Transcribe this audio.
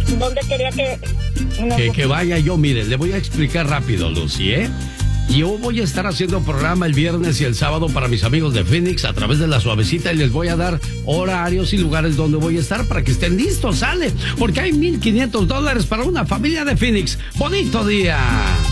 ¿Dónde quería que vaya yo? Mire, le voy a explicar rápido, Lucy, ¿eh? Yo voy a estar haciendo programa el viernes y el sábado para mis amigos de Phoenix a través de La Suavecita y les voy a dar horarios y lugares donde voy a estar para que estén listos, ¿sale? Porque hay $1,500 para una familia de Phoenix. ¡Bonito día!